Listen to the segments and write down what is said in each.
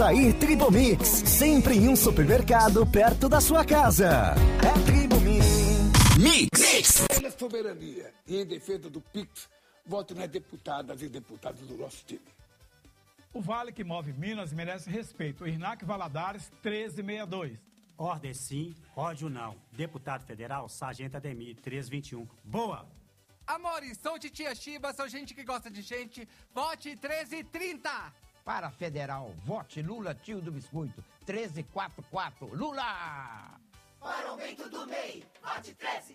Açaí Tribomix, sempre em um supermercado perto da sua casa. É Tribomix. Mix. Pela soberania e em defesa do PIX, voto nas deputadas e deputados do nosso time. O Vale que move Minas merece respeito. Irnac Valadares, 1362. Ordem sim, ódio não. Deputado federal, Sargento Ademir, 321. Boa! Amores, sou de Tia Chiba, sou gente que gosta de gente. Vote 1330. Para federal, vote Lula, tio do biscoito, 1344. Lula! Para o aumento do MEI, vote 13.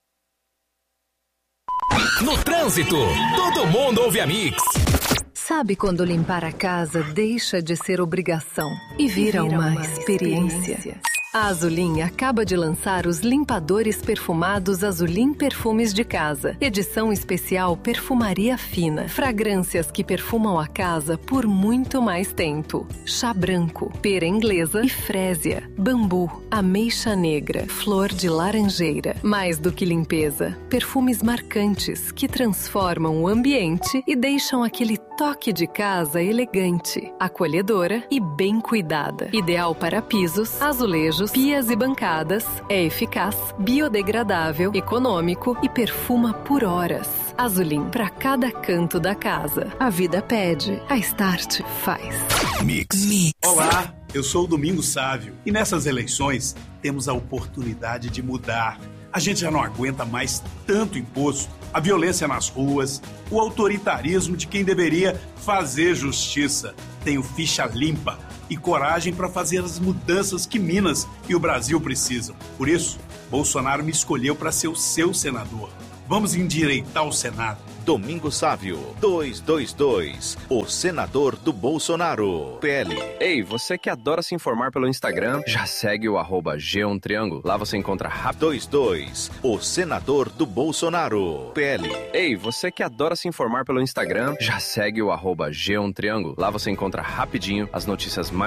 No trânsito, todo mundo ouve a Mix. Sabe quando limpar a casa deixa de ser obrigação e vira uma experiência? A Azulin acaba de lançar os limpadores perfumados Azulin Perfumes de Casa. Edição especial Perfumaria Fina. Fragrâncias que perfumam a casa por muito mais tempo. Chá branco, pera inglesa e frésia. Bambu, ameixa negra, flor de laranjeira. Mais do que limpeza, perfumes marcantes que transformam o ambiente e deixam aquele toque de casa elegante, acolhedora e bem cuidada. Ideal para pisos, azulejos, pias e bancadas. É eficaz, biodegradável, econômico e perfuma por horas. Azulin, para cada canto da casa. A vida pede, a Start faz. Mix. Olá, eu sou o Domingos Sávio e nessas eleições temos a oportunidade de mudar. A gente já não aguenta mais tanto imposto, a violência nas ruas, o autoritarismo de quem deveria fazer justiça. Tenho ficha limpa e coragem para fazer as mudanças que Minas e o Brasil precisam. Por isso, Bolsonaro me escolheu para ser o seu senador. Vamos endireitar o Senado. Domingos Sávio, 222, o senador do Bolsonaro, PL. Ei, você que adora se informar pelo Instagram, já segue o @G1Triângulo. Lá você encontra 22, o senador do Bolsonaro, PL. Ei, você que adora se informar pelo Instagram, já segue o @G1Triângulo. Lá você encontra rapidinho as notícias mais